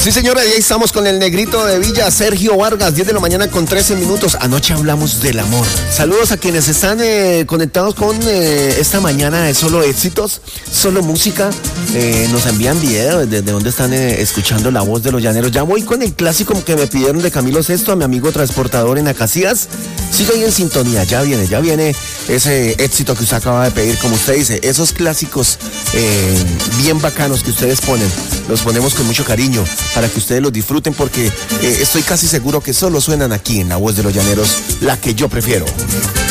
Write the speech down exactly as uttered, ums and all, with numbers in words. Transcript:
Sí, señora, y ahí estamos con el negrito de Villa, Sergio Vargas, diez de la mañana con trece minutos. Anoche hablamos del amor. Saludos a quienes están eh, conectados con eh, esta mañana de solo éxitos, solo música. Eh, nos envían videos desde donde están eh, escuchando la voz de los llaneros. Ya voy con el clásico que me pidieron de Camilo Sesto, a mi amigo transportador en Acacías. Sigue ahí en sintonía, ya viene, ya viene ese éxito que usted acaba de pedir, como usted dice, esos clásicos eh, bien bacanos que ustedes ponen, los ponemos con mucho cariño para que ustedes los disfruten, porque eh, estoy casi seguro que solo suenan aquí en La Voz de los Llaneros, la que yo prefiero.